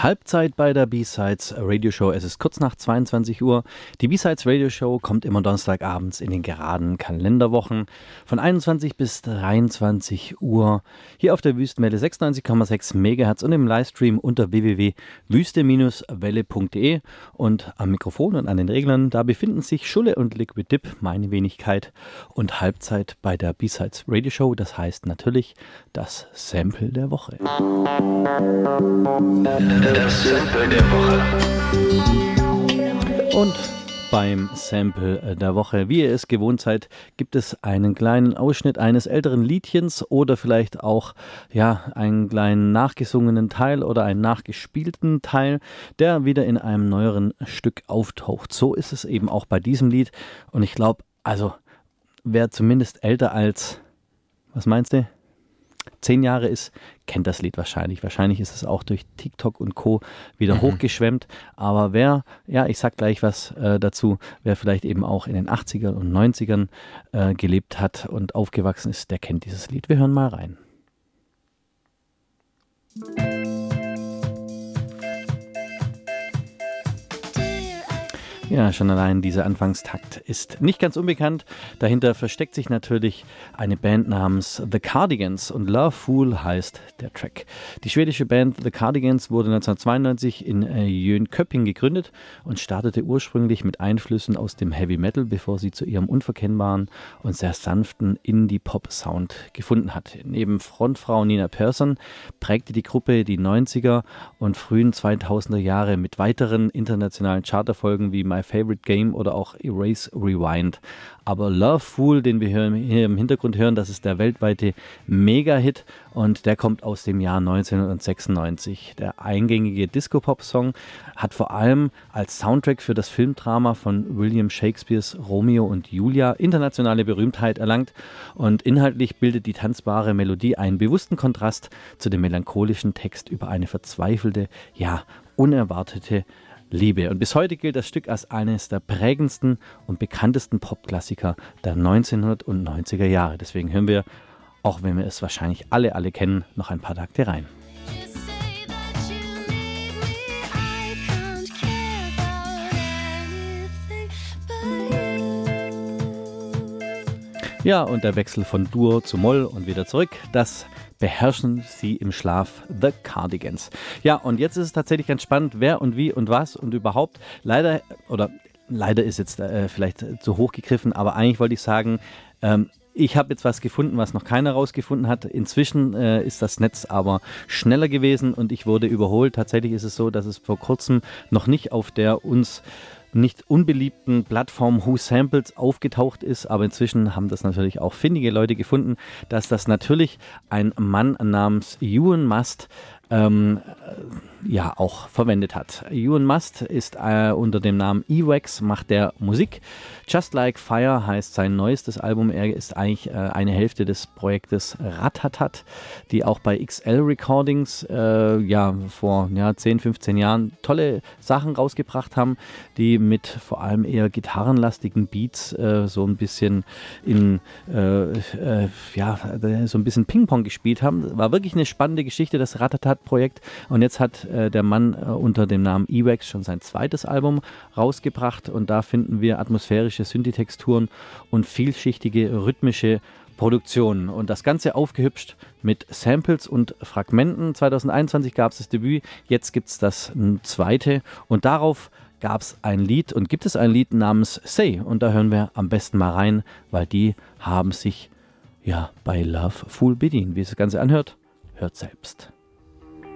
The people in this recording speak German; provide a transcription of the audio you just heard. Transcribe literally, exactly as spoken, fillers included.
Halbzeit bei der B-Sides Radio Show. Es ist kurz nach zweiundzwanzig Uhr. Die B-Sides Radio Show kommt immer Donnerstagabends in den geraden Kalenderwochen von einundzwanzig bis dreiundzwanzig Uhr hier auf der Wüstenwelle sechsundneunzig Komma sechs Megahertz und im Livestream unter w w w punkt wüste welle punkt de. Und am Mikrofon und an den Reglern, da befinden sich Schulle und Liquid Dip, meine Wenigkeit, und Halbzeit bei der B-Sides Radio Show. Das heißt natürlich das Sample der Woche. Das Sample der Woche. Und beim Sample der Woche, wie ihr es gewohnt seid, gibt es einen kleinen Ausschnitt eines älteren Liedchens oder vielleicht auch ja, einen kleinen nachgesungenen Teil oder einen nachgespielten Teil, der wieder in einem neueren Stück auftaucht. So ist es eben auch bei diesem Lied. Und ich glaube, also wer zumindest älter als, was meinst du? zehn Jahre ist, kennt das Lied wahrscheinlich. Wahrscheinlich ist es auch durch TikTok und Co. wieder mhm. hochgeschwemmt. Aber wer, ja, ich sag gleich was äh, dazu, wer vielleicht eben auch in den achtzigern und neunzigern äh, gelebt hat und aufgewachsen ist, der kennt dieses Lied. Wir hören mal rein. Ja, schon allein dieser Anfangstakt ist nicht ganz unbekannt. Dahinter versteckt sich natürlich eine Band namens The Cardigans und Love Fool heißt der Track. Die schwedische Band The Cardigans wurde neunzehnhundertzweiundneunzig in äh, Jönköping gegründet und startete ursprünglich mit Einflüssen aus dem Heavy Metal, bevor sie zu ihrem unverkennbaren und sehr sanften Indie-Pop-Sound gefunden hat. Neben Frontfrau Nina Persson prägte die Gruppe die neunziger und frühen zweitausender Jahre mit weiteren internationalen Charterfolgen wie My Favorite Game oder auch Erase Rewind. Aber Love Fool, den wir hier im Hintergrund hören, das ist der weltweite Mega-Hit und der kommt aus dem Jahr neunzehnhundertsechsundneunzig. Der eingängige Disco-Pop-Song hat vor allem als Soundtrack für das Filmdrama von William Shakespeares Romeo und Julia internationale Berühmtheit erlangt und inhaltlich bildet die tanzbare Melodie einen bewussten Kontrast zu dem melancholischen Text über eine verzweifelte, ja, unerwartete Liebe. Und bis heute gilt das Stück als eines der prägendsten und bekanntesten Popklassiker der neunzehnhundertneunziger Jahre. Deswegen hören wir, auch wenn wir es wahrscheinlich alle, alle kennen, noch ein paar Takte rein. Ja, und der Wechsel von Dur zu Moll und wieder zurück, das beherrschen sie im Schlaf, The Cardigans. Ja, und jetzt ist es tatsächlich ganz spannend, wer und wie und was und überhaupt. Leider, oder leider ist jetzt äh, vielleicht zu hoch gegriffen, aber eigentlich wollte ich sagen, ähm, ich habe jetzt was gefunden, was noch keiner rausgefunden hat. Inzwischen äh, ist das Netz aber schneller gewesen und ich wurde überholt. Tatsächlich ist es so, dass es vor kurzem noch nicht auf der uns nicht unbeliebten Plattform Who Samples aufgetaucht ist, aber inzwischen haben das natürlich auch findige Leute gefunden, dass das natürlich ein Mann namens Ewan Must ähm, ja auch verwendet hat. Ewan Must ist äh, unter dem Namen E-Wax, macht der Musik. Just Like Fire heißt sein neuestes Album. Er ist eigentlich äh, eine Hälfte des Projektes Ratatat, die auch bei X L Recordings äh, ja vor ja, zehn, fünfzehn Jahren tolle Sachen rausgebracht haben, die mit vor allem eher gitarrenlastigen Beats äh, so ein bisschen in äh, äh, ja, so ein bisschen Ping-Pong gespielt haben. War wirklich eine spannende Geschichte, das Ratatat-Projekt. Und jetzt hat äh, der Mann äh, unter dem Namen E-Wax schon sein zweites Album rausgebracht und da finden wir atmosphärische Synthi-Texturen und vielschichtige rhythmische Produktionen. Und das Ganze aufgehübscht mit Samples und Fragmenten. zweitausendeinundzwanzig gab es das Debüt, jetzt gibt es das zweite und darauf gab es ein Lied und gibt es ein Lied namens Say und da hören wir am besten mal rein, weil die haben sich ja bei Love Fool bedient. Wie es das Ganze anhört, hört selbst.